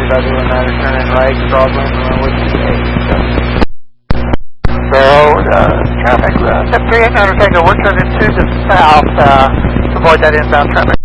worried about doing that or turning right, Broadway, and Woodson 8. So, traffic, 738 Undertaker, we're turning to the south to avoid that inbound traffic.